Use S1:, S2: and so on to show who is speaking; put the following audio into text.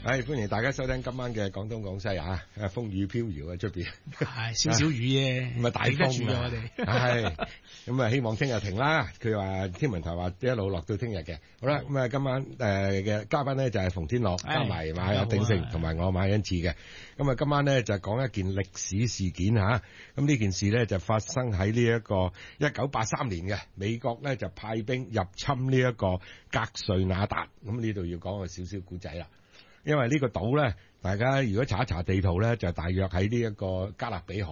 S1: 歡迎大家收聽今晚嘅廣東廣西啊！風雨飄搖啊，出邊
S2: 係少少雨啫，
S1: 咁啊大風
S2: 啊，我哋
S1: 係咁啊，希望聽日停啦。佢話天文台話一路落到聽日嘅。好啦，咁啊今晚嘅嘉賓咧就係馮天樂，加埋馬有鼎盛同埋我馬恩賜嘅。咁啊今晚咧就講一件歷史事件嚇。咁呢件事咧就發生喺呢一個1983年嘅，美國咧就派兵入侵呢一個格瑞納達。咁呢度要講個少少古仔啦。因為呢個島咧，大家如果查一查地圖咧，就大約喺呢一個加勒比海